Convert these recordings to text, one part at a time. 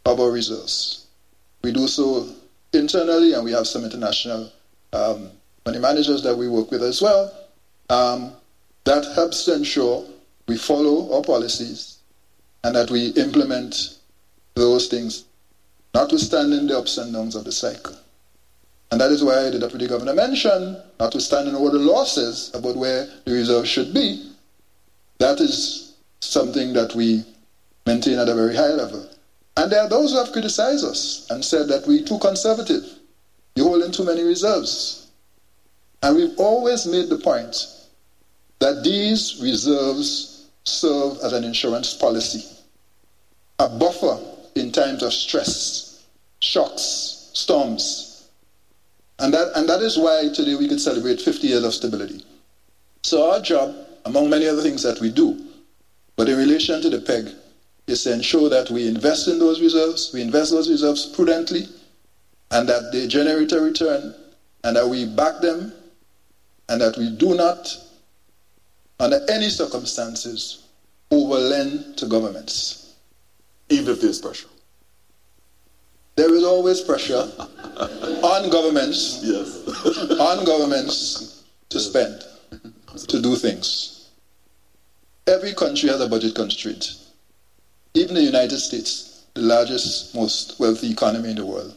of our reserves. We do so internally, and we have some international money managers that we work with as well. That helps to ensure we follow our policies and that we implement those things, notwithstanding the ups and downs of the cycle. And that is why the Deputy Governor mentioned, notwithstanding all the law says about where the reserve should be, that is something that we maintain at a very high level. And there are those who have criticized us and said that we're too conservative. You're holding too many reserves. And we've always made the point that these reserves serve as an insurance policy, a buffer in times of stress, shocks, storms. And that is why today we could celebrate 50 years of stability. So our job, among many other things that we do, but in relation to the PEG, is to ensure that we invest in those reserves, we invest those reserves prudently, and that they generate a return, and that we back them, and that we do not, under any circumstances, overlend to governments. Even if there's pressure? There is always pressure on governments, yes. on governments to spend, to do things. Every country has a budget constraint. Even the United States, the largest, most wealthy economy in the world.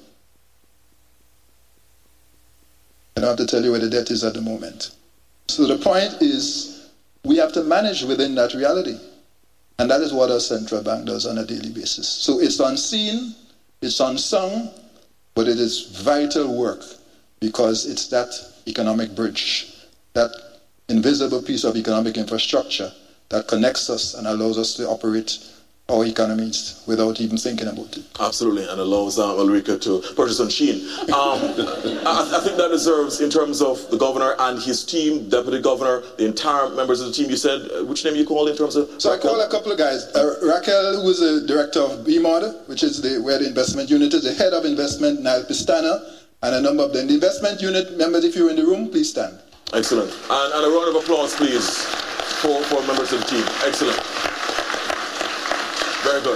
I don't have to tell you where the debt is at the moment. So the point is, we have to manage within that reality. And that is what our central bank does on a daily basis. So it's unseen, it's unsung, but it is vital work because it's that economic bridge, that invisible piece of economic infrastructure that connects us and allows us to operate our economies without even thinking about it. Absolutely, and allows Ulrika to purchase on Shein. I think that deserves, in terms of the governor and his team, deputy governor, the entire members of the team. You said, which name you called in terms of? So Raquel? I call a couple of guys. Raquel, who is the director of BMOD, which is where the investment unit is, the head of investment, Niall Pistana, and a number of them. The investment unit members, if you're in the room, please stand. Excellent. And a round of applause, please, for members of the team. Excellent. Very good.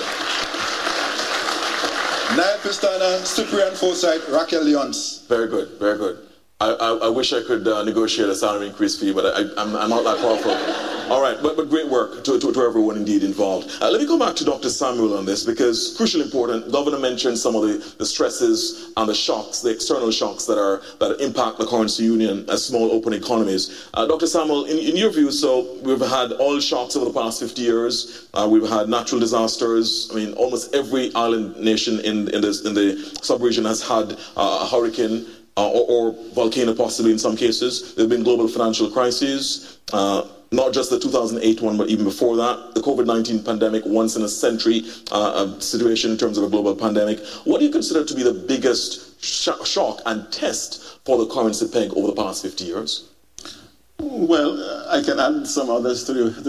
Niall Pistana, Cyprian Forsyth, Raquel Leons. Very good, very good. I wish I could negotiate a salary increase for you, but I'm not that powerful. All right, but great work to everyone indeed involved. Let me go back to Dr. Samuel on this, because crucially important. Governor mentioned some of the stresses and the shocks, the external shocks that impact the currency union as small open economies. Dr. Samuel, in your view, so we've had oil shocks over the past 50 years. We've had natural disasters. I mean, almost every island nation in the sub-region has had a hurricane or volcano, possibly in some cases. There have been global financial crises. Not just the 2008 one, but even before that, the COVID-19 pandemic, once in a century situation in terms of a global pandemic. What do you consider to be the biggest shock and test for the currency peg over the past 50 years? Well, I can add some others to the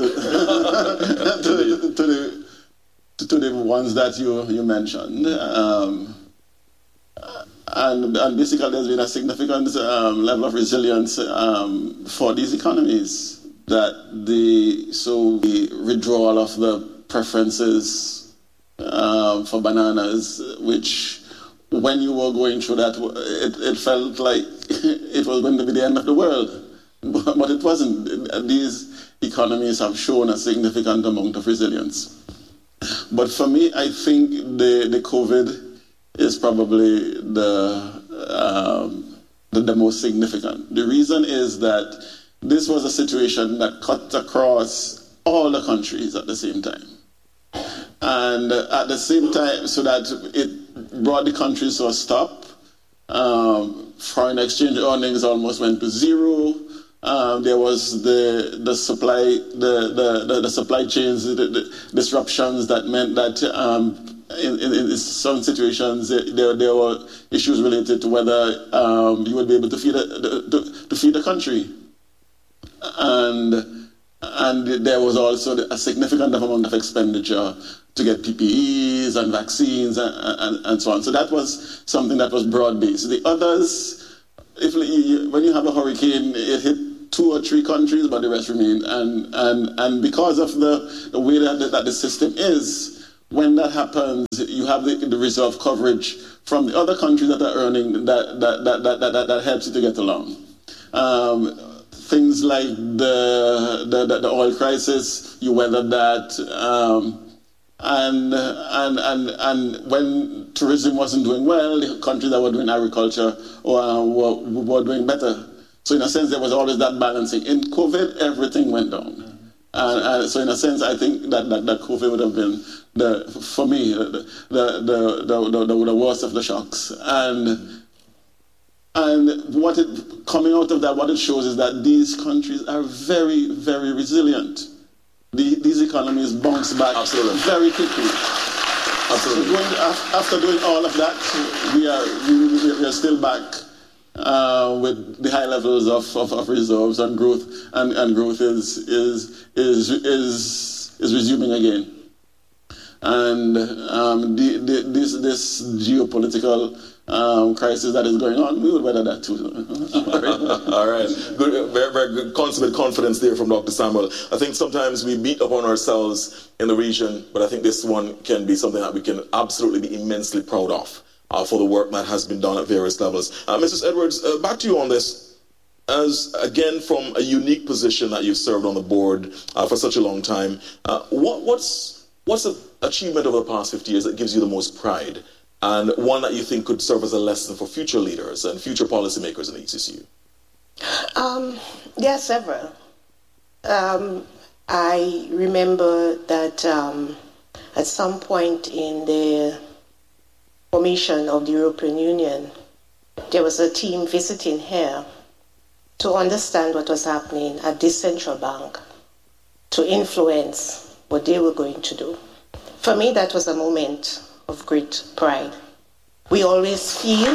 ones that you mentioned. And basically, there's been a significant level of resilience for these economies. The withdrawal of the preferences for bananas, which when you were going through that, it felt like it was going to be the end of the world, but it wasn't. These economies have shown a significant amount of resilience. But for me, I think the COVID is probably the most significant. The reason is that this was a situation that cut across all the countries at the same time. And at the same time, so that it brought the countries to a stop. Foreign exchange earnings almost went to zero. There was the supply chains, the disruptions that meant that in some situations there were issues related to whether you would be able to feed the country. And there was also a significant amount of expenditure to get PPEs and vaccines and so on. So that was something that was broad-based. The others, when you have a hurricane, it hit 2 or 3 countries, but the rest remained. And because of the way that the system is, when that happens, you have the reserve coverage from the other countries that are earning that helps you to get along. Things like the oil crisis, you weathered that, and when tourism wasn't doing well, the countries that were doing agriculture were doing better. So in a sense, there was always that balancing. In COVID, everything went down. So in a sense, I think that COVID would have been, for me, the worst of the shocks. And coming out of that, what it shows is that these countries are very, very resilient. These economies bounce back very quickly. Absolutely. So after doing all of that, we are still back with the high levels of reserves, and growth is resuming again. And this geopolitical crisis that is going on, we will weather that too. All right. Good, very, very good consummate confidence there from Dr. Samuel. I think sometimes we beat upon ourselves in the region, but I think this one can be something that we can absolutely be immensely proud of for the work that has been done at various levels. Mrs. Edwards, back to you on this. As, again, from a unique position that you've served on the board for such a long time, what's an achievement over the past 50 years that gives you the most pride, and one that you think could serve as a lesson for future leaders and future policymakers in the ECCU? There are several. I remember that at some point in the formation of the European Union, there was a team visiting here to understand what was happening at this central bank, to influence what they were going to do. For me, that was a moment of great pride. We always feel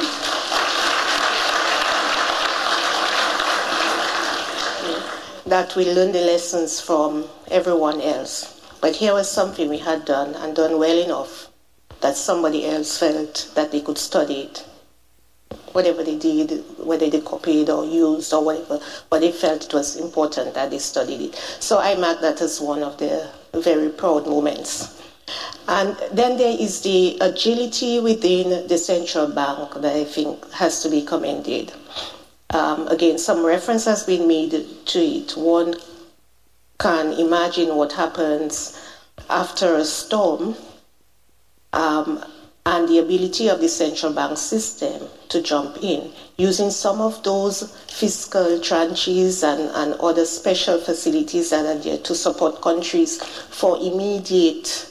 that we learn the lessons from everyone else. But here was something we had done, and done well enough, that somebody else felt that they could study it. Whatever they did, whether they copied or used or whatever, but they felt it was important that they studied it. So I mark that as one of the very proud moments. And then there is the agility within the central bank that I think has to be commended. Again, some reference has been made to it. One can imagine what happens after a storm, and the ability of the central bank system to jump in, using some of those fiscal tranches and other special facilities that are there to support countries for immediate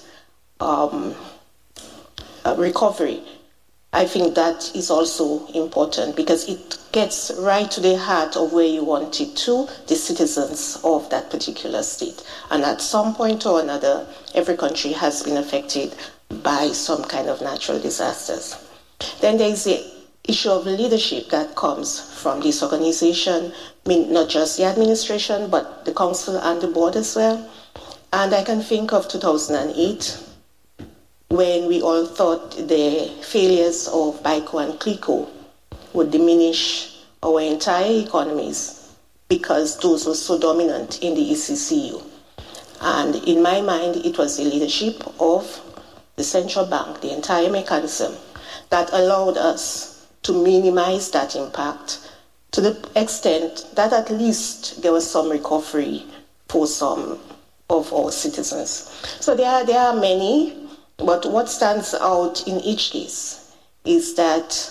recovery. I think that is also important because it gets right to the heart of where you want it to, the citizens of that particular state. And at some point or another, every country has been affected by some kind of natural disasters. Then there is the issue of leadership that comes from this organization, not just the administration, but the council and the board as well. And I can think of 2008, when we all thought the failures of BICO and CLICO would diminish our entire economies because those were so dominant in the ECCU. And in my mind, it was the leadership of the central bank, the entire mechanism, that allowed us to minimize that impact to the extent that at least there was some recovery for some of our citizens. So there are many, but what stands out in each case is that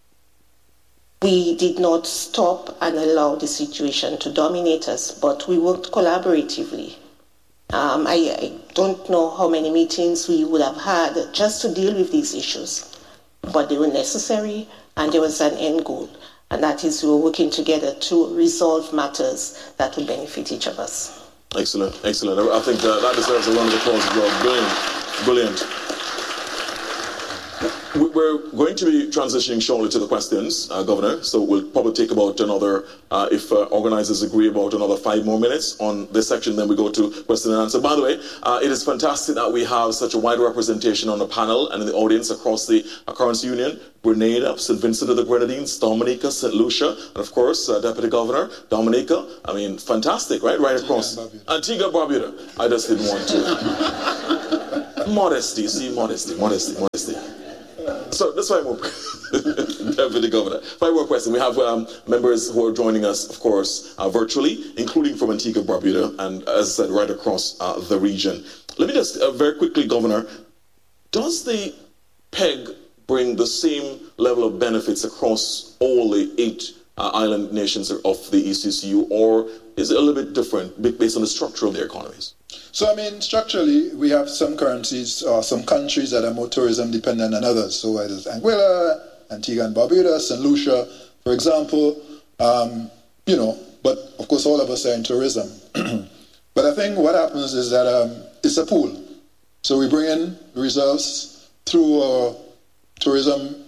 we did not stop and allow the situation to dominate us, but we worked collaboratively. I don't know how many meetings we would have had just to deal with these issues, but they were necessary and there was an end goal, and that is we were working together to resolve matters that will benefit each of us. Excellent, excellent. I think that deserves a round of applause as well. Brilliant, brilliant. We're going to be transitioning shortly to the questions, Governor, so we'll probably take about another, if organizers agree, about another 5 more minutes on this section, then we go to question and answer. By the way, it is fantastic that we have such a wide representation on the panel and in the audience across the currency union. Grenada, St. Vincent of the Grenadines, Dominica, St. Lucia, and of course, Deputy Governor, Dominica. I mean, fantastic, right? Right across. Antigua, Barbuda. I just didn't want to. Modesty, see, modesty. So that's why more Deputy Governor. 5 more questions. We have members who are joining us, of course, virtually, including from Antigua, Barbuda, and as I said, right across the region. Let me just very quickly, Governor, does the PEG bring the same level of benefits across all the 8 island nations of the ECCU, or is it a little bit different based on the structure of their economies? So, I mean, structurally, we have some currencies or some countries that are more tourism dependent than others. So, whether it's Anguilla, Antigua and Barbuda, St. Lucia, for example, but of course, all of us are in tourism. But I think what happens is that it's a pool. So, we bring in reserves through our tourism,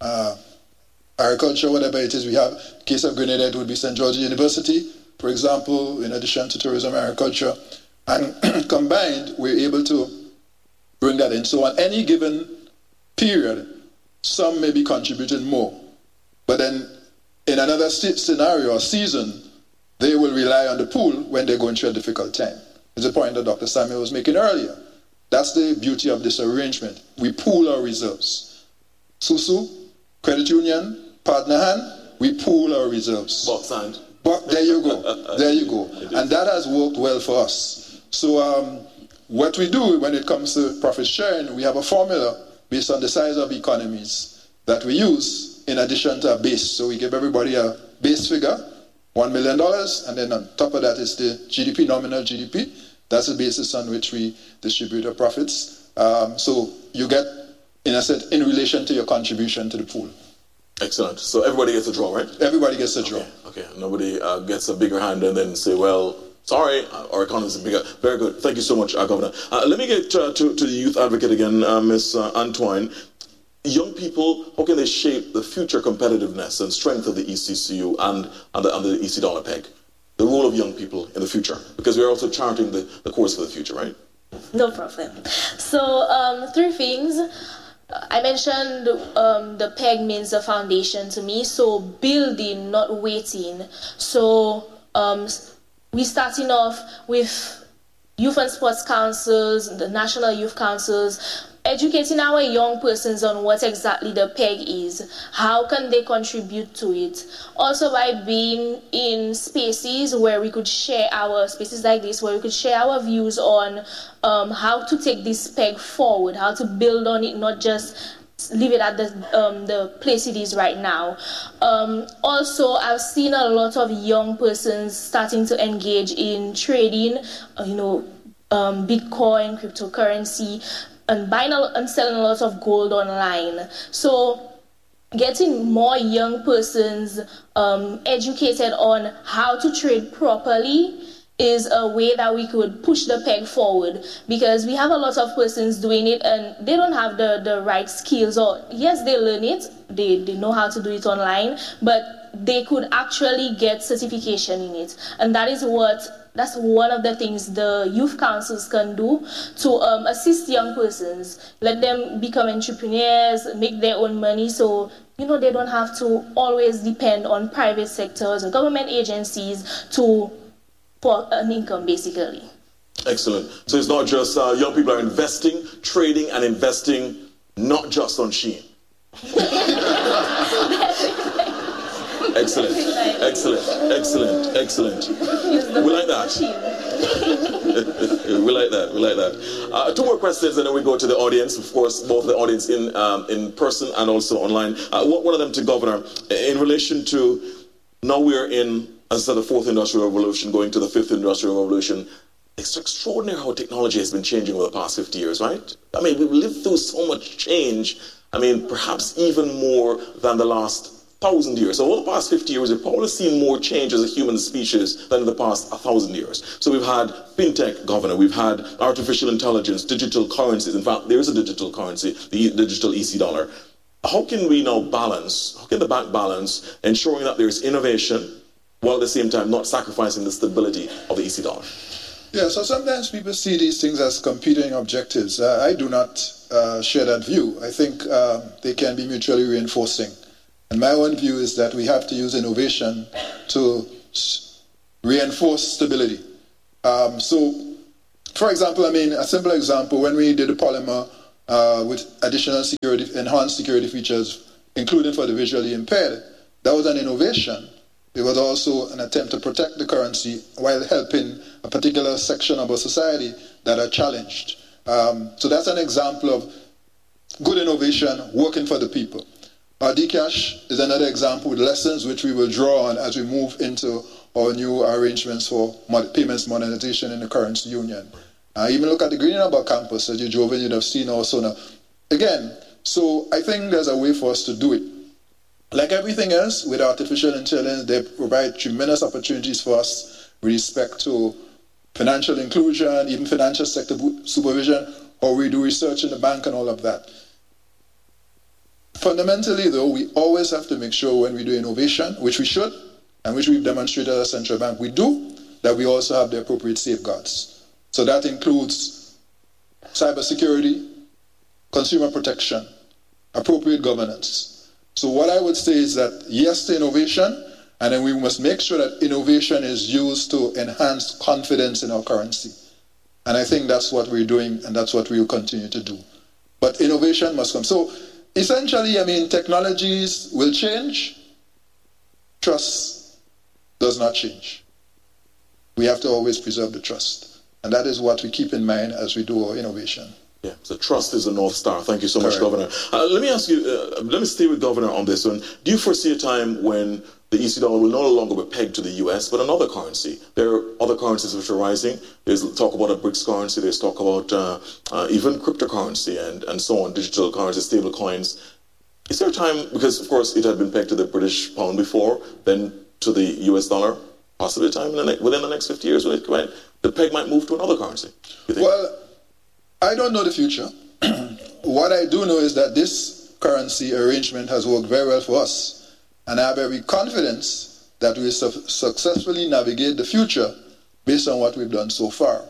agriculture, whatever it is we have. In case of Grenada, it would be St. George University, for example, in addition to tourism, agriculture. And combined, we're able to bring that in. So on any given period, some may be contributing more. But then in another scenario or season, they will rely on the pool when they're going through a difficult time. It's a point that Dr. Samuel was making earlier. That's the beauty of this arrangement. We pool our reserves. SUSU, credit union, partner hand, we pool our reserves. Box hand. But there you go. There you go. And that has worked well for us. So what we do when it comes to profit sharing, we have a formula based on the size of economies that we use in addition to a base. So we give everybody a base figure, $1 million, and then on top of that is the GDP, nominal GDP. That's the basis on which we distribute our profits. So you get, in a sense, in relation to your contribution to the pool. Excellent. So everybody gets a draw, right? Everybody gets a draw. Okay. Nobody gets a bigger hand and then say, well, sorry, our economy is bigger. Very good. Thank you so much, Governor. Let me get to the youth advocate again, Ms. Antoine. Young people, how can they shape the future competitiveness and strength of the ECCU and the EC dollar peg? The role of young people in the future, because we're also charting the course for the future, right? No problem. So 3 things. I mentioned the PEG means the foundation to me, so building, not waiting. So we're starting off with youth and sports councils, the national youth councils, educating our young persons on what exactly the PEG is, how can they contribute to it. Also by being in spaces where we could share spaces like this, where we could share our views on how to take this PEG forward, how to build on it, not just leave it at the place it is right now. Also, I've seen a lot of young persons starting to engage in trading, Bitcoin, cryptocurrency, and buying and selling a lot of gold online. So getting more young persons educated on how to trade properly is a way that we could push the PEG forward, because we have a lot of persons doing it and they don't have the right skills, or yes, they learn it, they know how to do it online, but they could actually get certification in it. And that's one of the things the youth councils can do to assist young persons, let them become entrepreneurs, make their own money, so they don't have to always depend on private sectors or government agencies for an income, basically. Excellent. So it's not just young people are investing, trading, and investing, not just on Shein. Excellent. We like that. We like that. 2 more questions, and then we go to the audience. Of course, both the audience in person and also online. One of them to Governor, in relation to, now we're in, as I said, the 4th Industrial Revolution, going to the 5th Industrial Revolution. It's extraordinary how technology has been changing over the past 50 years, right? I mean, we've lived through so much change. I mean, perhaps even more than the last 1,000 years. So over the past 50 years, we've probably seen more change as a human species than in the past 1,000 years. So we've had fintech, Governor, we've had artificial intelligence, digital currencies. In fact, there is a digital currency, the digital EC dollar. How can we now balance, how can the bank balance ensuring that there's innovation while at the same time not sacrificing the stability of the EC dollar? Yeah, so sometimes people see these things as competing objectives. I do not share that view. I think they can be mutually reinforcing. And my own view is that we have to use innovation to reinforce stability. So For example, I mean, a simple example, when we did the polymer with additional security, enhanced security features, including for the visually impaired, that was an innovation. It was also an attempt to protect the currency while helping a particular section of our society that are challenged. So that's an example of good innovation working for the people. Dcash is another example with lessons which we will draw on as we move into our new arrangements for payments modernization in the currency union. Even look at the Greening About campus, as you drove in, you'd have seen also now. Again, so I think there's a way for us to do it. Like everything else, with artificial intelligence, they provide tremendous opportunities for us with respect to financial inclusion, even financial sector supervision, or we do research in the bank and all of that. Fundamentally, though, we always have to make sure when we do innovation, which we should, and which we've demonstrated as a central bank, we do, that we also have the appropriate safeguards. So that includes cybersecurity, consumer protection, appropriate governance. So what I would say is that yes to innovation, and then we must make sure that innovation is used to enhance confidence in our currency. And I think that's what we're doing, and that's what we will continue to do. But innovation must come. So essentially, I mean, technologies will change. Trust does not change. We have to always preserve the trust. And that is what we keep in mind as we do our innovation. Yeah, so trust is the North Star. Thank you so much, Governor. Let me ask you, let me stay with Governor on this one. Do you foresee a time when the EC dollar will no longer be pegged to the US, but another currency? There are other currencies which are rising. There's talk about a BRICS currency. There's talk about even cryptocurrency and so on, digital currency, stable coins. Is there a time, because of course it had been pegged to the British pound before, then to the US dollar, possibly a time within the next 50 years when the peg might move to another currency? Well, I don't know the future. What I do know is that this currency arrangement has worked very well for us. And I have every confidence that we will successfully navigate the future based on what we've done so far.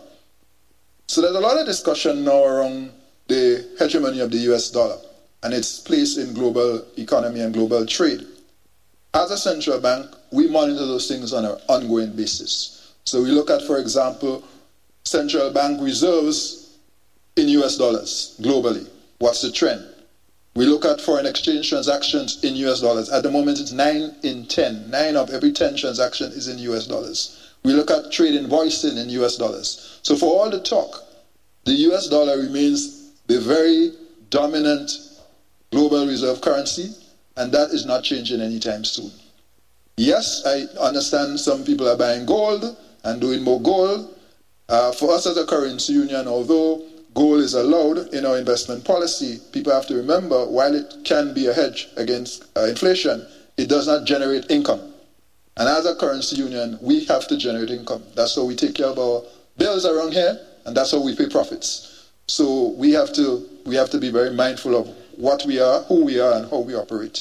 So there's a lot of discussion now around the hegemony of the US dollar and its place in global economy and global trade. As a central bank, we monitor those things on an ongoing basis. So we look at, for example, central bank reserves in US dollars globally. What's the trend? We look at foreign exchange transactions in US dollars. At the moment, it's 9 in 10. 9 of every 10 transactions is in US dollars. We look at trade invoicing in US dollars. So for all the talk, the US dollar remains the very dominant global reserve currency, and that is not changing anytime soon. Yes, I understand some people are buying gold and doing more gold. For us as a currency union, although gold is allowed in our investment policy, people have to remember, while it can be a hedge against inflation, it does not generate income. And as a currency union, we have to generate income. That's how we take care of our bills around here, and that's how we pay profits. So we have to be very mindful of what we are, who we are, and how we operate.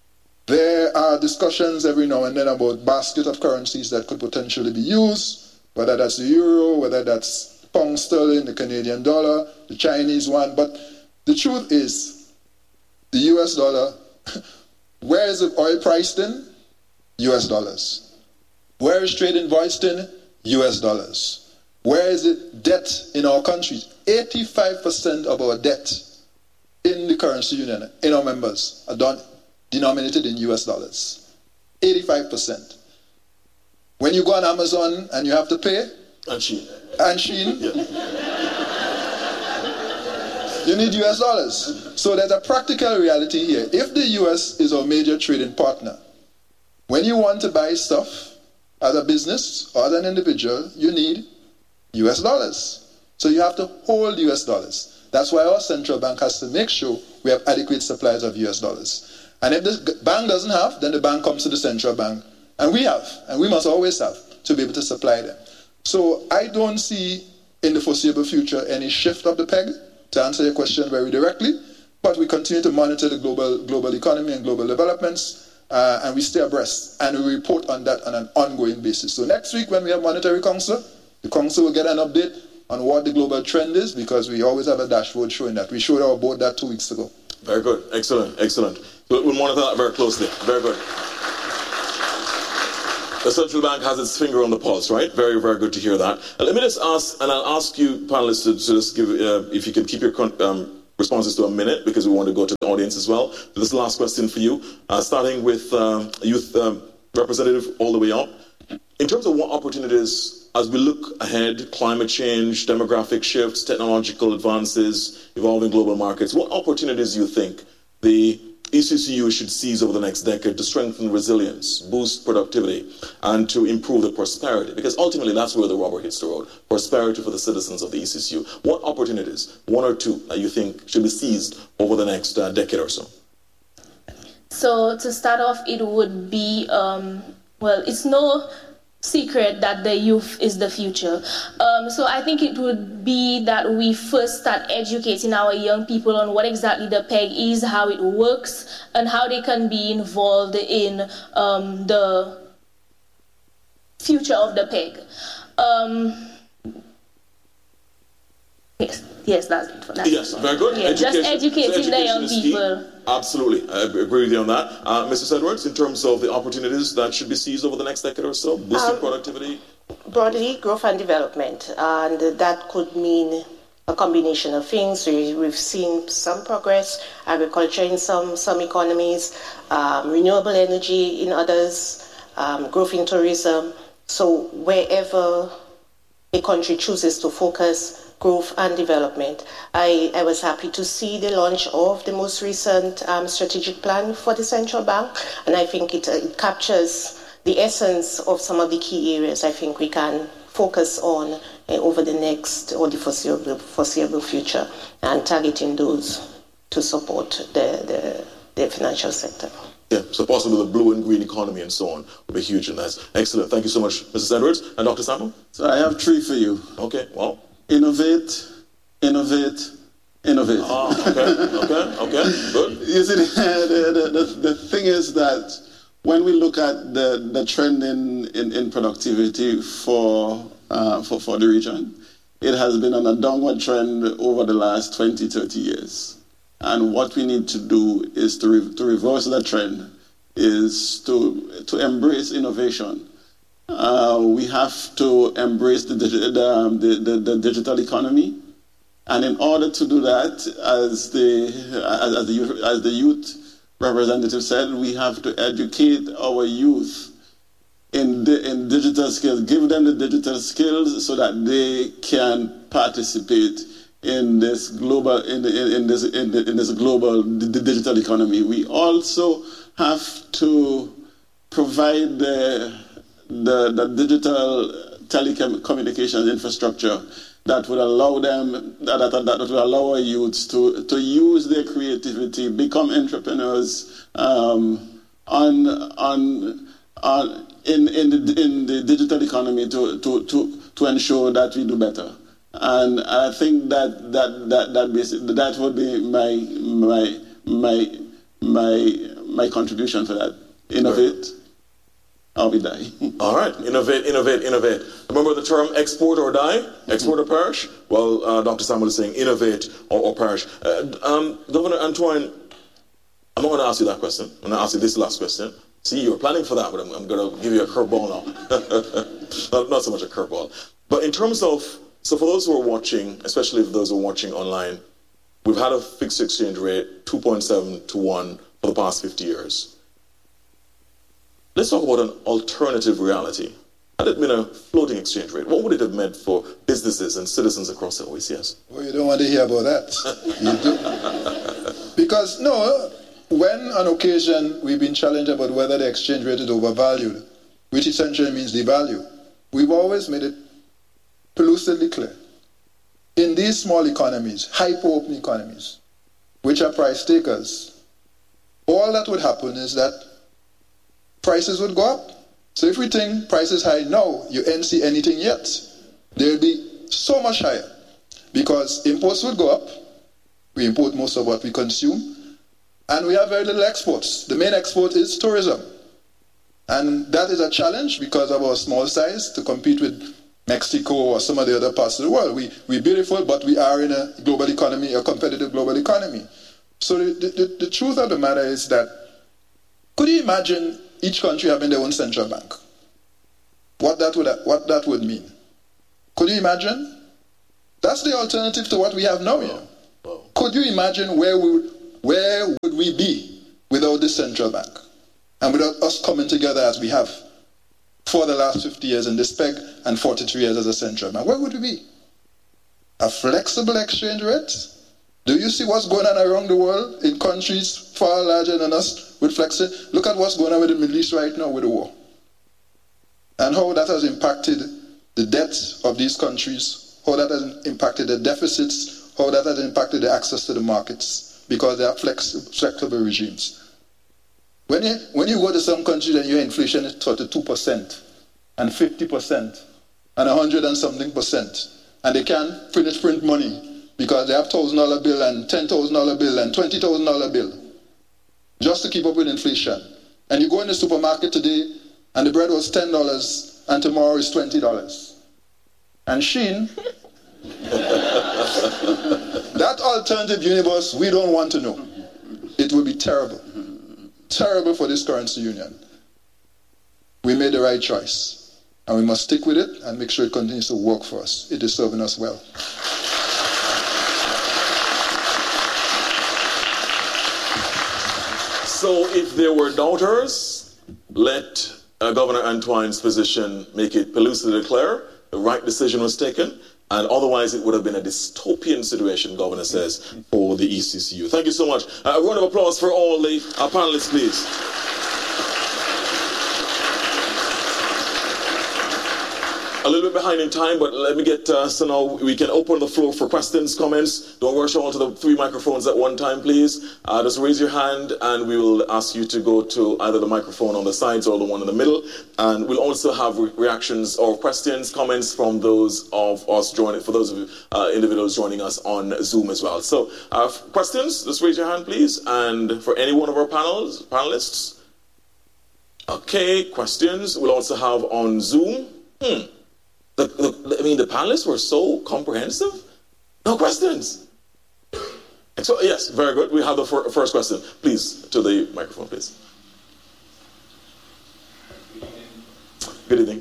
There are discussions every now and then about basket of currencies that could potentially be used, whether that's the euro, whether that's pound sterling, the Canadian dollar, the Chinese one. But the truth is, the US dollar, where is the oil priced in? US dollars. Where is trade invoiced in? US dollars. Where is it debt in our countries? 85% of our debt in the currency union, in our members, are denominated in US dollars. 85%. When you go on Amazon and you have to pay, and Shein, yeah, you need US dollars. So there's a practical reality here. If the US is our major trading partner, when you want to buy stuff as a business or as an individual, you need US dollars. So you have to hold US dollars. That's why our central bank has to make sure we have adequate supplies of US dollars. And if the bank doesn't have, then the bank comes to the central bank. And we have, and we must always have, to be able to supply them. So I don't see in the foreseeable future any shift of the peg, to answer your question very directly, but we continue to monitor the global economy and global developments, and we stay abreast, and we report on that on an ongoing basis. So next week when we have Monetary Council, the Council will get an update on what the global trend is, because we always have a dashboard showing that. We showed our board that 2 weeks ago. Very good. Excellent. Excellent. We'll monitor that very closely. Very good. The central bank has its finger on the pulse, right? Very, very good to hear that. Let me just ask, and I'll ask you, panelists, to just give, if you can keep your responses to a minute, because we want to go to the audience as well. So this is the last question for you, starting with youth representative all the way up. In terms of what opportunities, as we look ahead, climate change, demographic shifts, technological advances, evolving global markets, what opportunities do you think the ECCU should seize over the next decade to strengthen resilience, boost productivity, and to improve the prosperity? Because ultimately, that's where the rubber hits the road. Prosperity for the citizens of the ECCU. What opportunities, one or two, you think should be seized over the next decade or so? So to start off, it would be, well, it's no secret that the youth is the future. So I think it would be that we first start educating our young people on what exactly the PEG is, how it works, and how they can be involved in the future of the PEG. Yes, that's it for that. Yes, very good. Yeah, just educating the young people. Absolutely, I agree with you on that. Mrs. Edwards, in terms of the opportunities that should be seized over the next decade or so, boosting productivity? Broadly, growth and development, and that could mean a combination of things. We've seen some progress, agriculture in some economies, renewable energy in others, growth in tourism. So wherever a country chooses to focus, growth and development. I was happy to see the launch of the most recent strategic plan for the central bank, and I think it captures the essence of some of the key areas I think we can focus on over the next or the foreseeable future, and targeting those to support the financial sector. Yeah, so possibly the blue and green economy and so on will be huge in that. Excellent. Thank you so much, Mrs. Edwards. And Dr. Samuel? So I have three for you. Okay, well. Innovate, innovate, innovate. Okay, good. You see, the thing is that when we look at the trend in productivity for the region, it has been on a downward trend over the last 20, 30 years. And what we need to do is to reverse that trend, is to embrace innovation. We have to embrace the digital economy, and in order to do that, as the youth representative said, we have to educate our youth in digital skills, give them the digital skills so that they can participate in this global digital economy. We also have to provide the digital telecommunications infrastructure that would allow them, that would allow our youths to use their creativity, become entrepreneurs in the digital economy to ensure that we do better. And I think that would be my contribution for that. Innovate. I'll be die. All right. Innovate. Remember the term export or die? Export or perish? Well, Dr. Samuel is saying innovate or perish. Governor Antoine, I'm not going to ask you that question. I'm going to ask you this last question. See, you were planning for that, but I'm going to give you a curveball now. not so much a curveball. But in terms of, so for those who are watching, especially for those who are watching online, we've had a fixed exchange rate, 2.7 to 1 for the past 50 years. Let's talk about an alternative reality. Had it been a floating exchange rate, what would it have meant for businesses and citizens across the OECS? Well, you don't want to hear about that. You do. Because, no, when on occasion we've been challenged about whether the exchange rate is overvalued, which essentially means devalue, we've always made it lucidly clear. In these small economies, hyper-open economies, which are price takers, all that would happen is that prices would go up. So if we think price is high now, you ain't see anything yet. They'll be so much higher because imports would go up. We import most of what we consume, and we have very little exports. The main export is tourism, and that is a challenge because of our small size to compete with Mexico or some of the other parts of the world. We're beautiful, but we are in a global economy, a competitive global economy. So the truth of the matter is that, could you imagine each country having their own central bank? what that would mean. Could you imagine? That's the alternative to what we have now here. Could you imagine where would we be without the central bank and without us coming together as we have for the last 50 years in this peg and 43 years as a central bank? Where would we be? A flexible exchange rate? Do you see what's going on around the world in countries far larger than us with flexing? Look at what's going on with the Middle East right now with the war. And how that has impacted the debt of these countries, how that has impacted the deficits, how that has impacted the access to the markets, because they are flexible regimes. When you go to some countries and your inflation is 32% and 50% and 100 and something %, and they can't print money because they have $1,000 bill and $10,000 bill and $20,000 bill just to keep up with inflation. And you go in the supermarket today and the bread was $10 and tomorrow is $20. And Sheen, that alternative universe we don't want to know. It will be terrible. Terrible for this currency union. We made the right choice. And we must stick with it and make sure it continues to work for us. It is serving us well. So if there were doubters, let Governor Antoine's position make it pellucid to declare the right decision was taken, and otherwise it would have been a dystopian situation, Governor says, for the ECCU. Thank you so much. A round of applause for all the panelists, please. A little bit behind in time, but let me get, so now we can open the floor for questions, comments. Don't rush all to the 3 microphones at one time, please. Just raise your hand and we will ask you to go to either the microphone on the sides or the one in the middle. And we'll also have reactions or questions, comments from those of us joining, for those of you individuals joining us on Zoom as well. So questions, just raise your hand, please. And for any one of our panelists. Okay, questions. We'll also have on Zoom. I mean, the panelists were so comprehensive. No questions. So, yes, very good. We have the first question. Please, to the microphone, please. Good evening.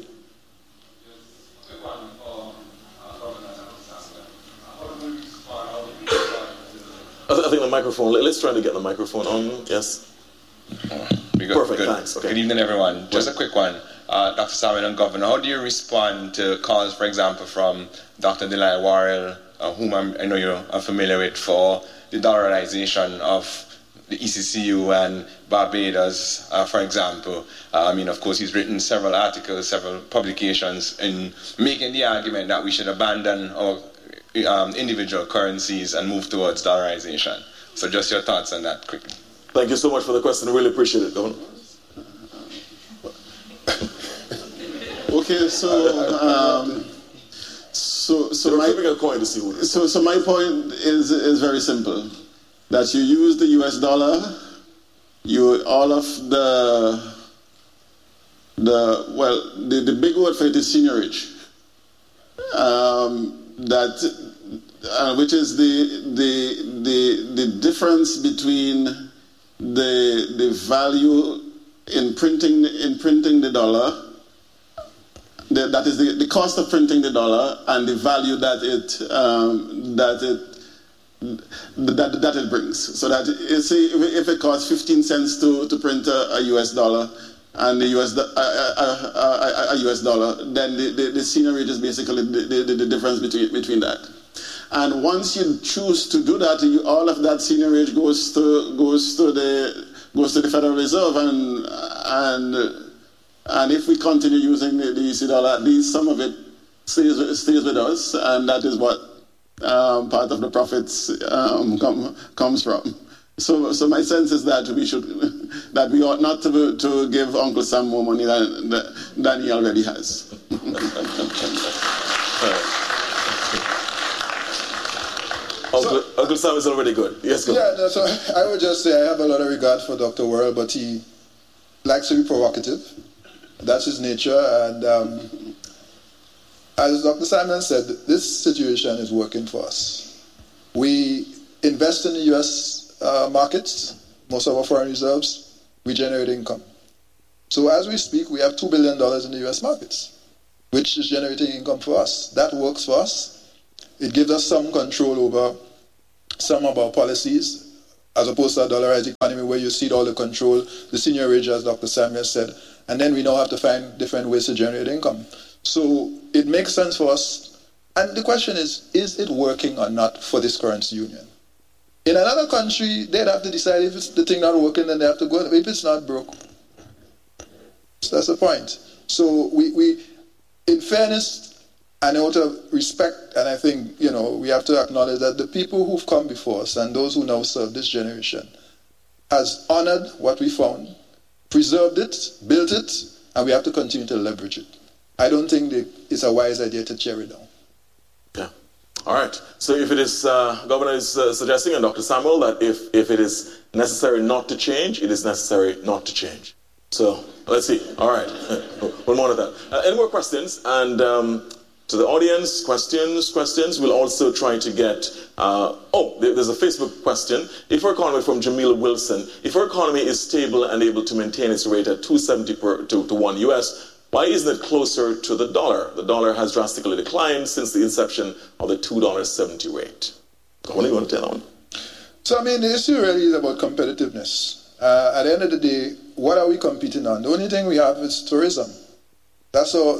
I think the microphone, let's try to get the microphone on. Yes. Perfect, thanks. Okay. Good evening, everyone. Just a quick one. Dr. Samuel and Governor, how do you respond to calls, for example, from Dr. Delia Warrell, whom I know you are familiar with, for the dollarization of the ECCU and Barbados, for example? I mean, of course, he's written several articles, several publications in making the argument that we should abandon our individual currencies and move towards dollarization. So just your thoughts on that quickly. Thank you so much for the question. I really appreciate it, Governor. Okay, so my point is very simple. That you use the US dollar, all of the big word for it is seigniorage. Which is the difference between the value in printing the dollar. That is the cost of printing the dollar and the value that it brings. So that if it costs 15 cents to print a US dollar and a US dollar, then the seigniorage is basically the difference between that. And once you choose to do that, all of that seigniorage goes to the Federal Reserve, and if we continue using the EC dollar, at least some of it stays with us, and that is what part of the profits comes from. So my sense is that we ought not to give Uncle Sam more money than he already has. Uncle Sam is already good. Yes, go ahead. Yeah, so I would just say I have a lot of regard for Dr. Worrell, but he likes to be provocative. That's his nature, and as Dr. Simon said, this situation is working for us. We invest in the U.S. Markets, most of our foreign reserves, we generate income. So as we speak, we have $2 billion in the U.S. markets. which is generating income for us. That works for us. It gives us some control over some of our policies, as opposed to a dollarized economy where you cede all the control, the seigniorage, as Dr. Samuel said, and then we now have to find different ways to generate income. So it makes sense for us. And the question is it working or not for this currency union? In another country, they'd have to decide if it's the thing not working, then they have to go. If it's not broke, so that's the point. So we in fairness and out of respect, and I think, we have to acknowledge that the people who've come before us and those who now serve this generation has honored what we found, preserved it, built it, and we have to continue to leverage it. I don't think it's a wise idea to tear it down. Yeah. All right. So if it is, Governor is suggesting, and Dr. Samuel, that if it is necessary not to change, it is necessary not to change. So let's see. All right. One more of that. Any more questions? And to the audience, questions. We'll also try to get, there's a Facebook question. If our economy, from Jamila Wilson, if our economy is stable and able to maintain its rate at 270 to 1 US, why isn't it closer to the dollar? The dollar has drastically declined since the inception of the $2.70 rate. What do you want to tell that one? So, the issue really is about competitiveness. At the end of the day, what are we competing on? The only thing we have is tourism. That's our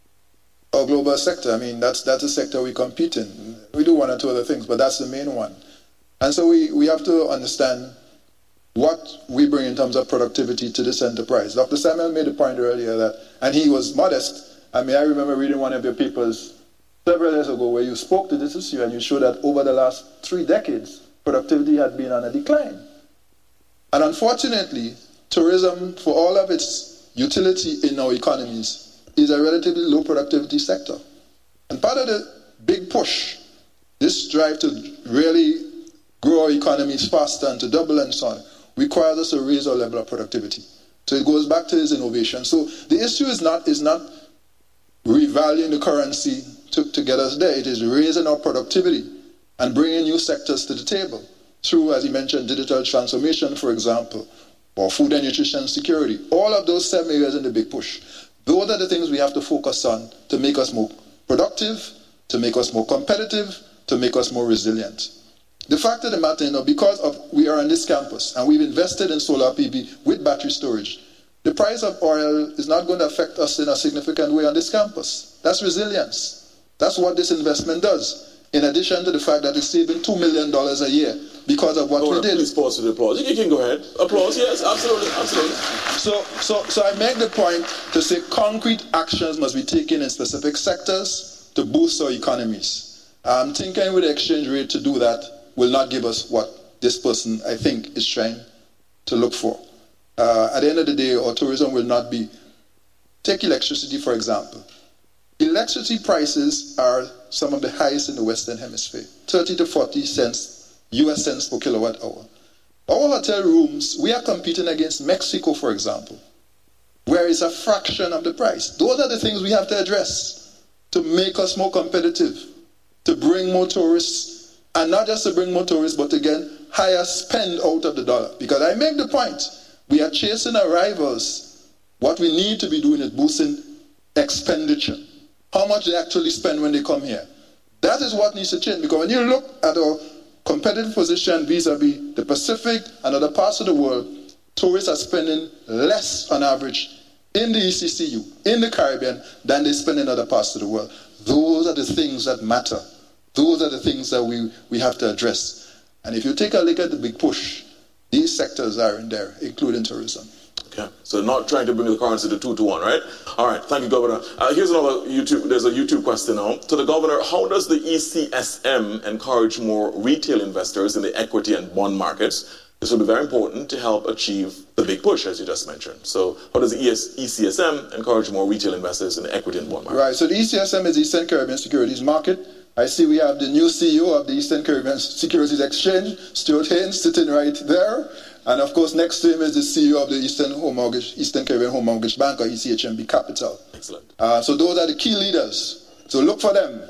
global sector. That's a sector we compete in. We do one or two other things, but that's the main one. And so we have to understand what we bring in terms of productivity to this enterprise. Dr. Samuel made a point earlier that, and he was modest. I remember reading one of your papers several years ago where you spoke to this issue and you showed that over the last 3 decades, productivity had been on a decline. And unfortunately, tourism, for all of its utility in our economies, is a relatively low productivity sector. And part of the big push, this drive to really grow our economies faster and to double and so on, requires us to raise our level of productivity. So it goes back to this innovation. So the issue is not revaluing the currency to get us there. It is raising our productivity and bringing new sectors to the table through, as he mentioned, digital transformation, for example, or food and nutrition security. All of those 7 areas in the big push. Those are the things we have to focus on to make us more productive, to make us more competitive, to make us more resilient. The fact of the matter, because we are on this campus and we've invested in solar PV with battery storage, the price of oil is not going to affect us in a significant way on this campus. That's resilience. That's what this investment does. In addition to the fact that it's saving $2 million a year because of what we did. Please pause for the applause. You can go ahead. Applause, yes, absolutely. So I make the point to say concrete actions must be taken in specific sectors to boost our economies. Tinkering with the exchange rate to do that will not give us what this person, I think, is trying to look for. At the end of the day, our tourism will not be... Take electricity, for example. Electricity prices are some of the highest in the Western Hemisphere, 30 to 40 cents, US cents per kilowatt hour. Our hotel rooms, we are competing against Mexico, for example, where it's a fraction of the price. Those are the things we have to address to make us more competitive, to bring more tourists, and not just to bring more tourists, but to get higher spend out of the dollar. Because I make the point, we are chasing our rivals. What we need to be doing is boosting expenditure. How much they actually spend when they come here. That is what needs to change. Because when you look at our competitive position vis-a-vis the Pacific and other parts of the world, tourists are spending less on average in the ECCU, in the Caribbean, than they spend in other parts of the world. Those are the things that matter. Those are the things that we have to address. And if you take a look at the big push, these sectors are in there, including tourism. Okay, so not trying to bring the currency to 2 to 1, right? All right, thank you, Governor. Here's another there's a YouTube question now. To the Governor, how does the ECSM encourage more retail investors in the equity and bond markets? This will be very important to help achieve the big push, as you just mentioned. So how does the ECSM encourage more retail investors in the equity and bond market? Right, so the ECSM is Eastern Caribbean Securities Market. I see we have the new CEO of the Eastern Caribbean Securities Exchange, Stuart Haynes, sitting right there. And of course, next to him is the CEO of the Eastern Caribbean Home Mortgage Bank, or ECHMB Capital. Excellent. So those are the key leaders. So look for them.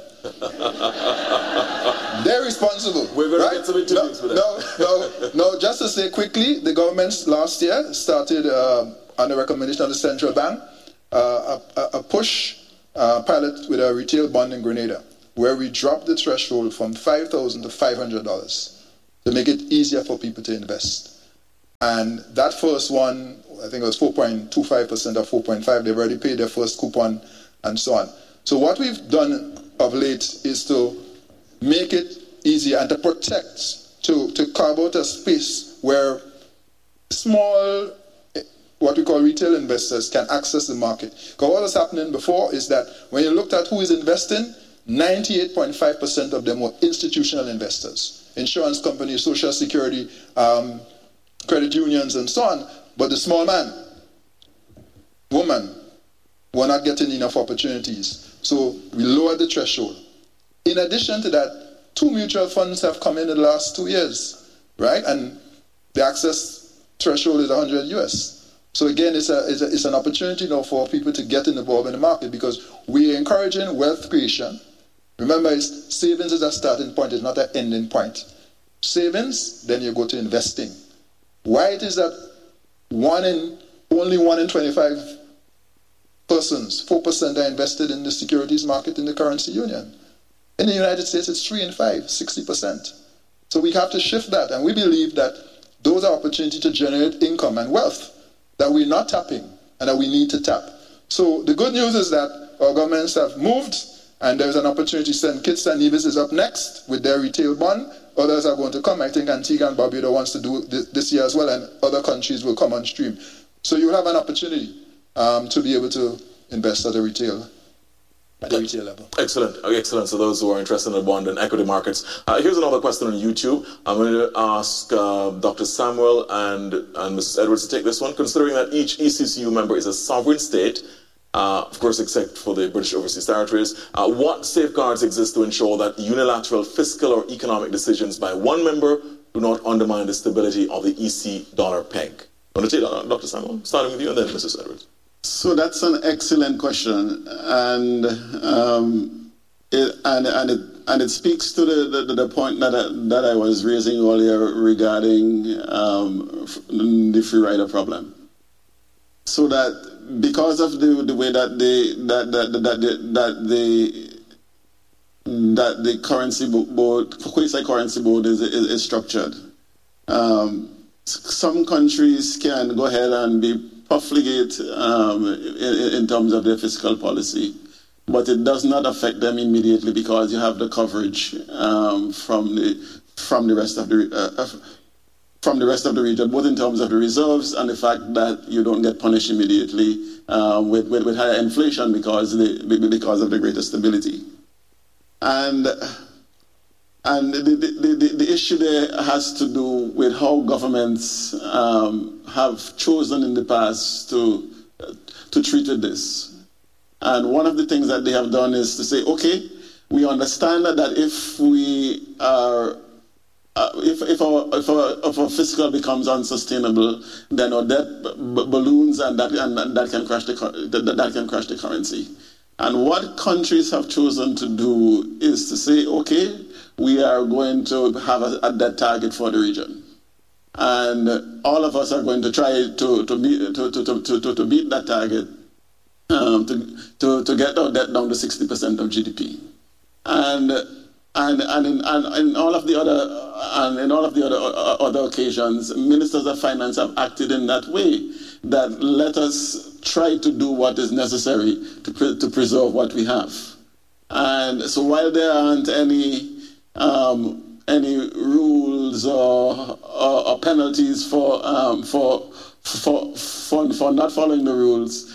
They're responsible. We're going to get some interviews with them. No, just to say quickly, the government last year started, on the recommendation of the central bank, a push pilot with a retail bond in Grenada, where we dropped the threshold from $5,000 to $500 to make it easier for people to invest. And that first one, I think it was 4.25% or 4.5%. They've already paid their first coupon and so on. So what we've done of late is to make it easier and to protect, to carve out a space where small, what we call retail investors can access the market. Because what was happening before is that when you looked at who is investing, 98.5% of them were institutional investors, insurance companies, social security, credit unions, and so on. But the small man, woman, were not getting enough opportunities. So we lowered the threshold. In addition to that, 2 mutual funds have come in the last 2 years, right? And the access threshold is 100 US. So again, it's an opportunity now for people to get involved in the market, because we are encouraging wealth creation. Remember, savings is a starting point, it's not an ending point. Savings, then you go to investing. Why it is that only 1 in 25 persons, 4% are invested in the securities market in the currency union. In the United States, it's 3 in 5, 60%. So we have to shift that, and we believe that those are opportunities to generate income and wealth that we're not tapping and that we need to tap. So the good news is that our governments have moved, and there's an opportunity. St. Kitts and Nevis is up next with their retail bond. Others are going to come. I think Antigua and Barbuda wants to do this year as well, and other countries will come on stream. So you'll have an opportunity to be able to invest at the retail level. Excellent. Excellent. So those who are interested in the bond and equity markets. Here's another question on YouTube. I'm going to ask Dr. Samuel and Mrs. Edwards to take this one. Considering that each ECCU member is a sovereign state, of course, except for the British Overseas Territories, what safeguards exist to ensure that unilateral fiscal or economic decisions by one member do not undermine the stability of the EC dollar peg? I'm going to take that, Dr. Samuel, starting with you and then Mrs. Edwards. So that's an excellent question, and it speaks to the point that I was raising earlier regarding the free rider problem. So that because of the way that the currency board, quasi-currency board is structured, some countries can go ahead and be profligate in terms of their fiscal policy, but it does not affect them immediately because you have the coverage from the rest of the region, both in terms of the reserves and the fact that you don't get punished immediately with higher inflation because of the greater stability. And the issue there has to do with how governments have chosen in the past to treat with this. And one of the things that they have done is to say, okay, we understand that if we are if our fiscal becomes unsustainable, then our debt balloons, and that can crash the currency. And what countries have chosen to do is to say, okay, we are going to have a debt target for the region, and all of us are going to try to meet that target, to get our debt down to 60% of GDP, and in all of the other occasions, ministers of finance have acted in that way. That let us try to do what is necessary to preserve what we have. And so while there aren't any rules or penalties for not following the rules,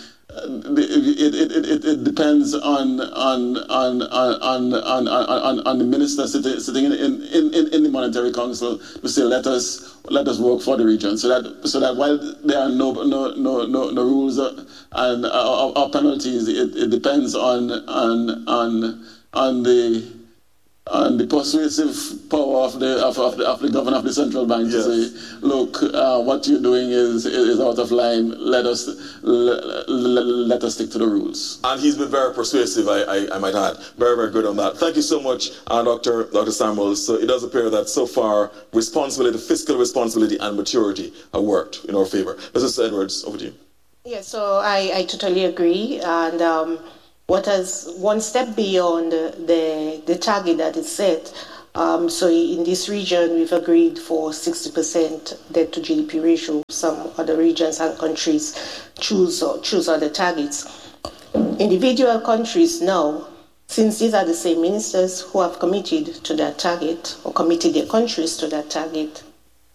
it depends on the minister sitting in the Monetary Council to say let us work for the region, so that while there are no rules or penalties, it depends on the persuasive power of the governor of the central bank to say, look, what you're doing is out of line. Let us stick to the rules. And he's been very persuasive, I might add. Very, very good on that. Thank you so much, Dr. Samuel. So it does appear that so far fiscal responsibility and maturity have worked in our favor. Mrs. Edwards, over to you. Yeah, so I totally agree, and what has one step beyond the target that is set. So in this region, we've agreed for 60% debt to GDP ratio. Some other regions and countries choose other targets. Individual countries now, since these are the same ministers who have committed to that target or committed their countries to that target,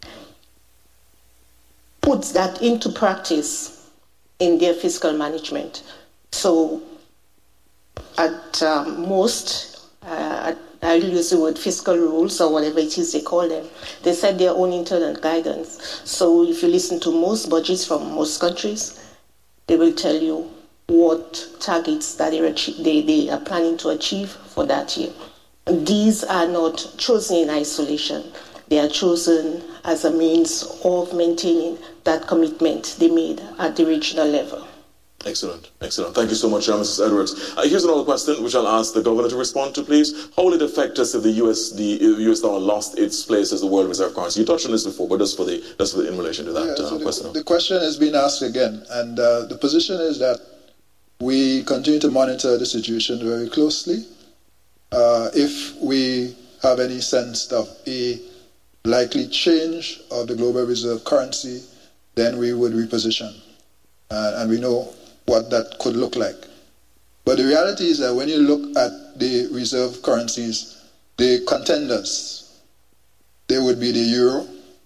put that into practice in their fiscal management. So at most, I use the word fiscal rules or whatever it is they call them. They set their own internal guidance. So if you listen to most budgets from most countries, they will tell you what targets that they are planning to achieve for that year. And these are not chosen in isolation. They are chosen as a means of maintaining that commitment they made at the regional level. Excellent, excellent. Thank you so much, Mrs. Edwards. Here's another question which I'll ask the governor to respond to, please. How will it affect us if the US dollar lost its place as the world reserve currency? You touched on this before, but just in relation to that question. The question has been asked again, and the position is that we continue to monitor the situation very closely. If we have any sense of a likely change of the global reserve currency, then we would reposition. And we know what that could look like. But the reality is that when you look at the reserve currencies, the contenders, they would be the euro,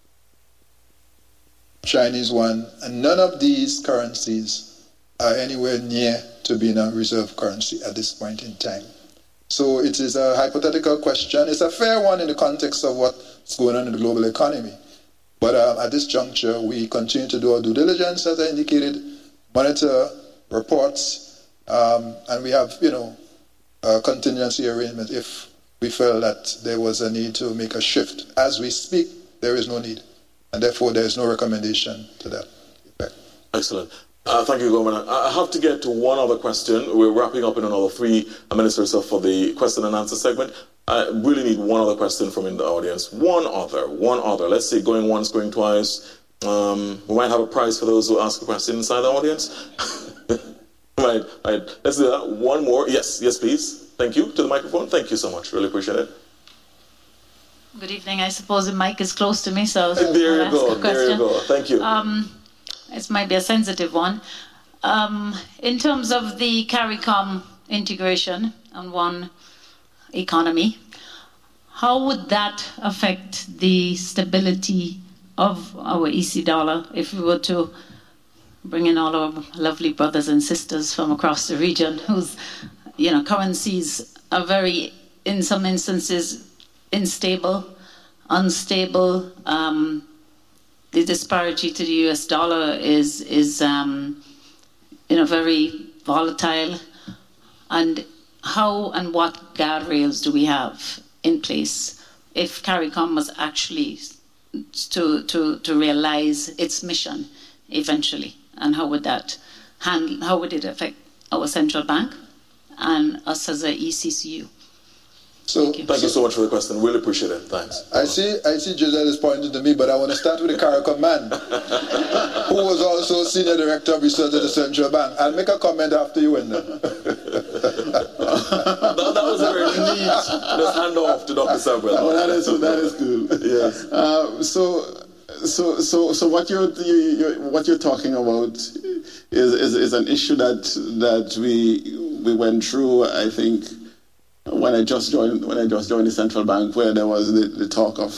Chinese yuan, and none of these currencies are anywhere near to being a reserve currency at this point in time. So it is a hypothetical question. It's a fair one in the context of what's going on in the global economy. But at this juncture, we continue to do our due diligence, as I indicated, monitor reports, and we have, a contingency arrangement if we felt that there was a need to make a shift. As we speak, there is no need, and therefore there is no recommendation to that effect. Excellent. Thank you, Governor. I have to get to one other question. We're wrapping up in another 3 minutes or so for the question and answer segment. I really need one other question from in the audience. One other. Let's say going once, going twice. We might have a prize for those who ask a question inside the audience. Right. Let's do that. One more. Yes, please. Thank you. To the microphone. Thank you so much. Really appreciate it. Good evening. I suppose the mic is close to me, so there you go. There you go. Thank you. This might be a sensitive one. In terms of the CARICOM integration on one economy, how would that affect the stability of our EC dollar if we were to bring in all our lovely brothers and sisters from across the region whose currencies are very, in some instances, unstable. The disparity to the US dollar is very volatile. And how and what guardrails do we have in place if CARICOM was actually to realize its mission eventually? And how would it affect our central bank and us as a ECCU? So, thank you so much for the question. Really appreciate it. Thanks. I see Giselle is pointing to me, but I want to start with the CARICOM man, who was also Senior Director of Research at the Central Bank. I'll make a comment after you end up. That was very neat. Let's hand off to Dr. Samuel. Oh, that is good. Yes. So what you're talking about is an issue that we went through, I think, when I just joined the central bank, where there was the talk of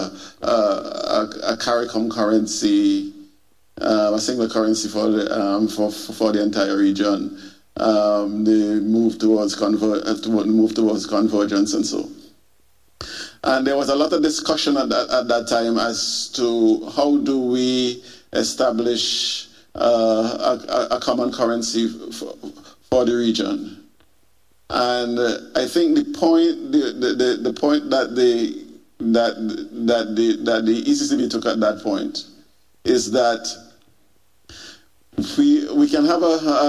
a CARICOM currency, a single currency for the entire region, the move towards convergence and so. And there was a lot of discussion at that time as to how do we establish a common currency for the region. And I think the point that the ECCB took at that point is that we can have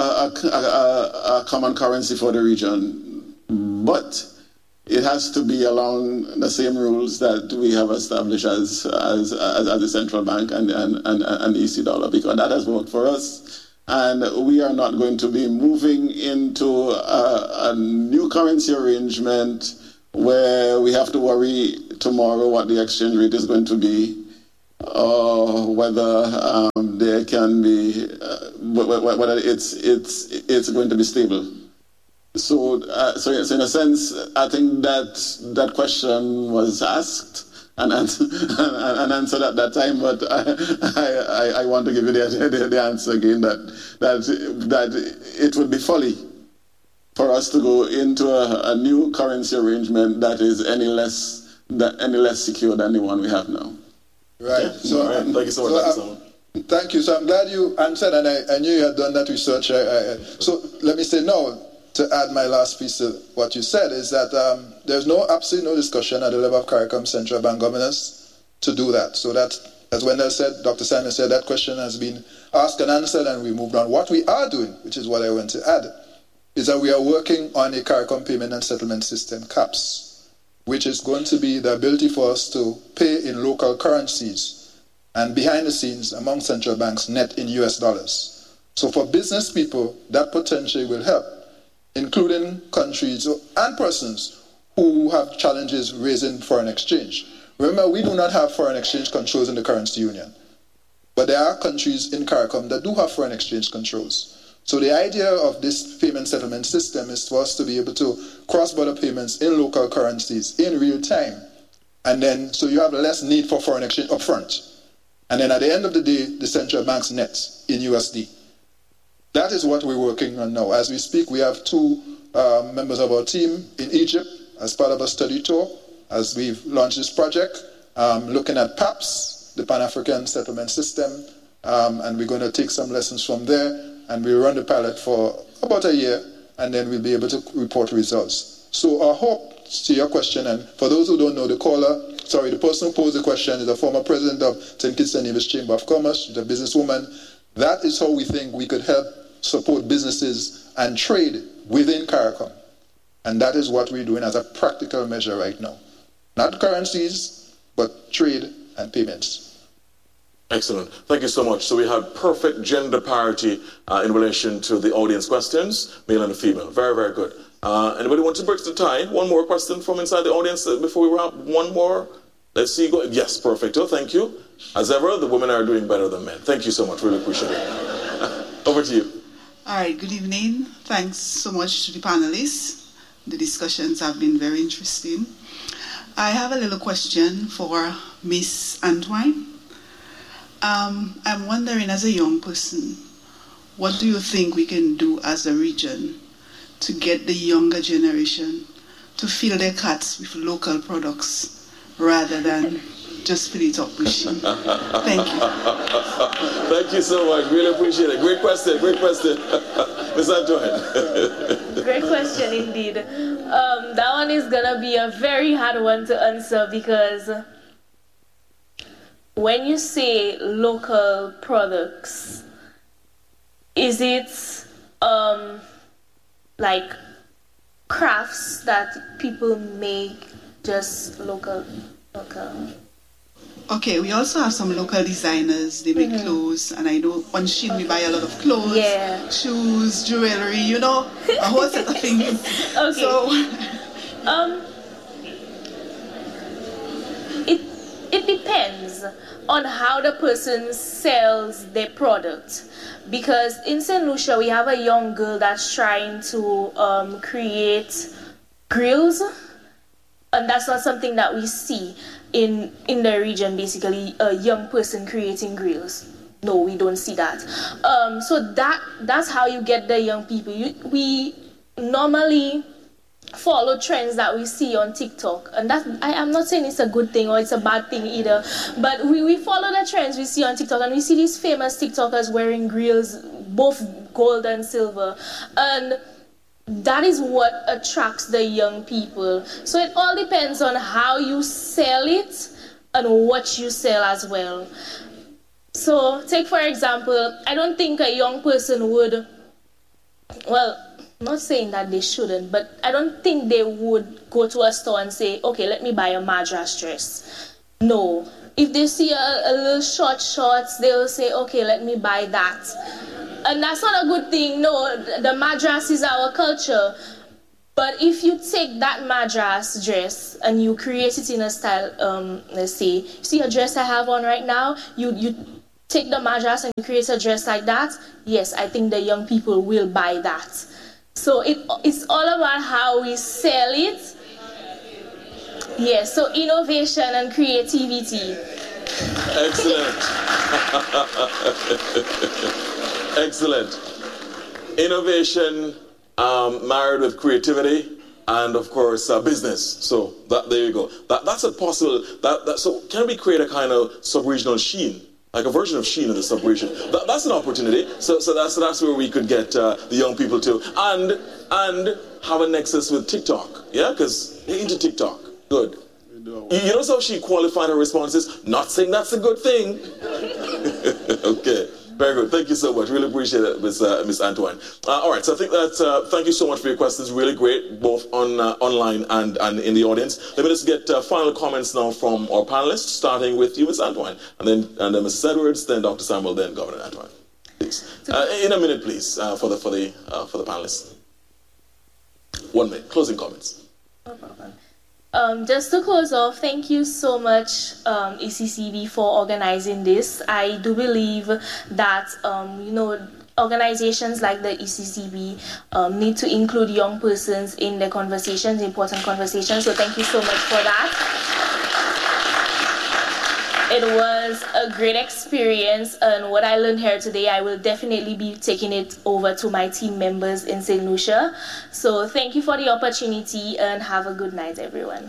a common currency for the region, but it has to be along the same rules that we have established as the central bank and the EC dollar, because that has worked for us. And we are not going to be moving into a new currency arrangement where we have to worry tomorrow what the exchange rate is going to be, or whether there can be, whether it's going to be stable. So in a sense, I think that question was asked and answered at that time, but I want to give you the answer again, that it would be folly for us to go into a new currency arrangement that is any less secure than the one we have now. Right. Yeah. So, right. Thank you so much, Dr. Samuel. Thank you. So I'm glad you answered, and I knew you had done that research. So let me say no. To add my last piece to what you said is that there's absolutely no discussion at the level of CARICOM Central Bank governors to do that. So that, as Wendell said, Dr. Samuel said, that question has been asked and answered, and we moved on. What we are doing, which is what I want to add, is that we are working on a CARICOM payment and settlement system, CAPS, which is going to be the ability for us to pay in local currencies and behind the scenes among central banks net in US dollars. So for business people, that potentially will help, including countries and persons who have challenges raising foreign exchange. Remember, we do not have foreign exchange controls in the currency union, but there are countries in CARICOM that do have foreign exchange controls. So the idea of this payment settlement system is for us to be able to cross-border payments in local currencies in real time, and then so you have less need for foreign exchange upfront. And then at the end of the day, the central bank's net in USD. That is what we're working on now. As we speak, we have two members of our team in Egypt as part of a study tour, as we've launched this project, looking at PAPS, the Pan-African Settlement System, and we're going to take some lessons from there, and we'll run the pilot for about a year, and then we'll be able to report results. So our hope, to your question, and for those who don't know, the person who posed the question is the former president of St. Kitts and Nevis Chamber of Commerce. She's a businesswoman. That is how we think we could help support businesses and trade within CARICOM. And that is what we're doing as a practical measure right now. Not currencies, but trade and payments. Excellent. Thank you so much. So we have perfect gender parity in relation to the audience questions, male and female. Very, very good. Anybody want to break the tie? One more question from inside the audience before we wrap. One more. Let's see. Go. Yes, perfecto. Thank you. As ever, the women are doing better than men. Thank you so much. Really appreciate it. Over to you. All right. Good evening. Thanks so much to the panelists. The discussions have been very interesting. I have a little question for Miss Antoine. I'm wondering, as a young person, what do you think we can do as a region to get the younger generation to fill their carts with local products rather than just fill it up with sheep? Thank you. Thank you so much. Really appreciate it. Great question. Great question. Ms. Antoine. Great question indeed. That one is going to be a very hard one to answer, because when you say local products, is it like crafts that people make just local? Okay, we also have some local designers. They make clothes, and I know on Shein we buy a lot of clothes, shoes, jewelry, a whole set of things. Okay. So, it depends on how the person sells their product. Because in St. Lucia, we have a young girl that's trying to create grills, and that's not something that we see in the region, basically, a young person creating grills. No, we don't see that. So that's how you get the young people. We normally follow trends that we see on TikTok, and I'm not saying it's a good thing or it's a bad thing either, but we follow the trends we see on TikTok, and we see these famous TikTokers wearing grills, both gold and silver, and that is what attracts the young people. So it all depends on how you sell it and what you sell as well. So take for example, I don't think a young person would, not saying that they shouldn't, but I don't think they would go to a store and say, okay, let me buy a Madras dress. No. If they see a little shorts, they'll say, okay, let me buy that. And that's not a good thing. No, the madras is our culture. But if you take that madras dress and you create it in a style, let's say, you see a dress I have on right now, you take the madras and you create a dress like that, yes, I think the young people will buy that. So it's all about how we sell it. Yes, so innovation and creativity. Excellent. Excellent. Innovation married with creativity and, of course, business. So there you go. That's a possible. So can we create a kind of sub-regional Shein? Like a version of Shein in the sub-region. That's an opportunity. So that's where we could get the young people to and have a nexus with TikTok. Yeah, because they're into TikTok. Good. You know how she qualified her responses? Not saying that's a good thing. Okay. Very good. Thank you so much. Really appreciate it, Miss Antoine. All right. So I think that thank you so much for your questions. Really great, both on online and in the audience. Let me just get final comments now from our panelists, starting with you, Miss Antoine, and then Mrs. Edwards, then Dr. Samuel, then Governor Antoine. Please, in a minute, please, for the panelists. 1 minute. Closing comments. No problem. Just to close off, thank you so much, ECCB, for organizing this. I do believe that, organizations like the ECCB need to include young persons in the conversations, important conversations. So thank you so much for that. It was a great experience, and what I learned here today, I will definitely be taking it over to my team members in St. Lucia. So thank you for the opportunity, and have a good night, everyone.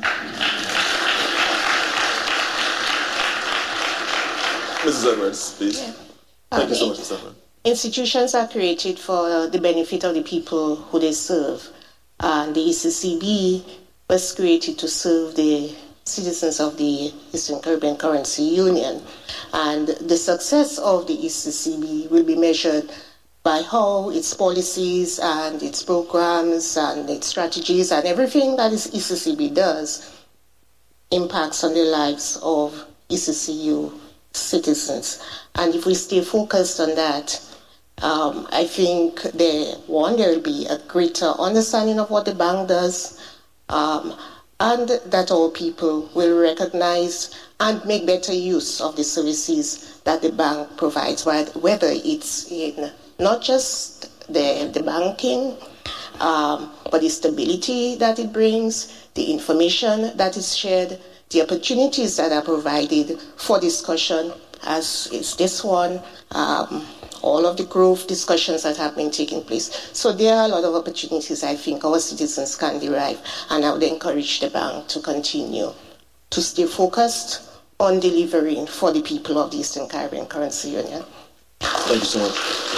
Mrs. Edwards, please. Yeah. Thank you so much, Mrs. Edwards. Institutions are created for the benefit of the people who they serve. And the ECCB was created to serve the citizens of the Eastern Caribbean Currency Union. And the success of the ECCB will be measured by how its policies and its programs and its strategies and everything that ECCB does impacts on the lives of ECCU citizens. And if we stay focused on that, I think there will be a greater understanding of what the bank does, and that our people will recognize and make better use of the services that the bank provides, whether it's in not just the banking, but the stability that it brings, the information that is shared, the opportunities that are provided for discussion, as is this one, all of the growth discussions that have been taking place. So there are a lot of opportunities I think our citizens can derive, and I would encourage the bank to continue to stay focused on delivering for the people of the Eastern Caribbean Currency Union. Thank you so much.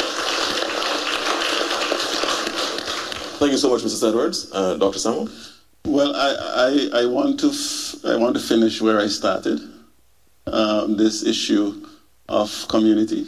Thank you so much, Mrs. Edwards. Dr. Samuel? Well, I want to finish where I started, this issue of community.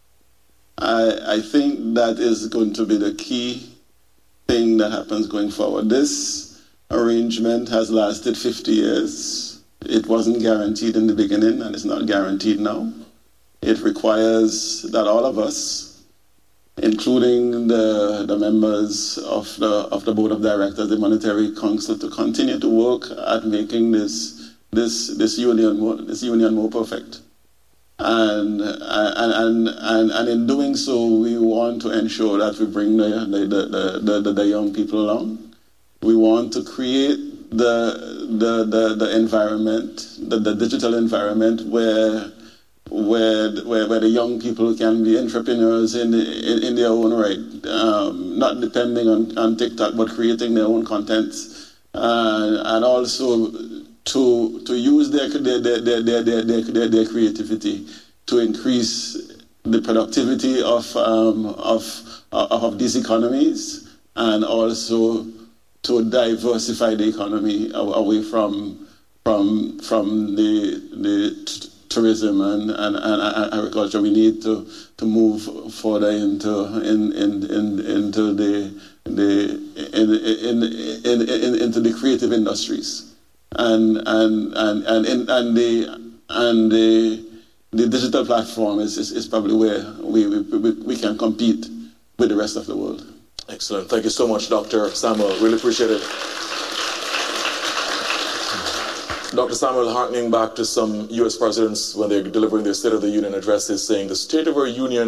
I think that is going to be the key thing that happens going forward. This arrangement has lasted 50 years. It wasn't guaranteed in the beginning, and it's not guaranteed now. It requires that all of us, including the members of the Board of Directors, the Monetary Council, to continue to work at making this union more perfect. And in doing so, we want to ensure that we bring the young people along. We want to create the environment, the digital environment where the young people can be entrepreneurs in their own right, not depending on TikTok, but creating their own content, and also to use their creativity to increase the productivity of these economies, and also to diversify the economy away from the tourism and agriculture. We need to move further into the creative industries. And the digital platform is probably where we can compete with the rest of the world. Excellent. Thank you so much, Dr. Samuel. Really appreciate it. Dr. Samuel, harkening back to some U.S. presidents when they're delivering their State of the Union addresses, saying the state of our union